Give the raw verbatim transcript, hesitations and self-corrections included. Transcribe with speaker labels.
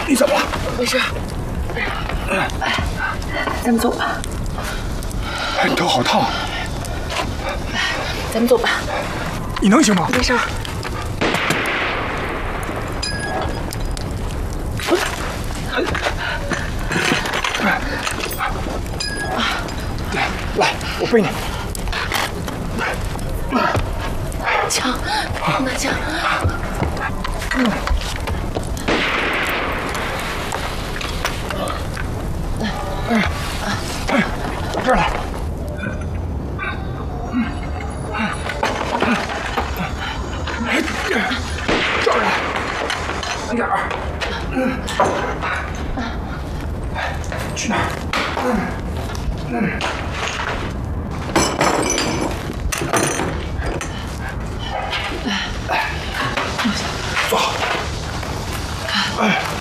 Speaker 1: 你怎么了？
Speaker 2: 没事。咱们走吧。
Speaker 1: 你头好烫。
Speaker 2: 咱们走吧。
Speaker 1: 你能行吗？
Speaker 2: 没事。
Speaker 1: 来来，我背你。
Speaker 2: 枪，拿枪。嗯。
Speaker 1: 哎，哎，到这儿来。这儿来，慢点儿。去哪儿？嗯嗯。坐好。哎。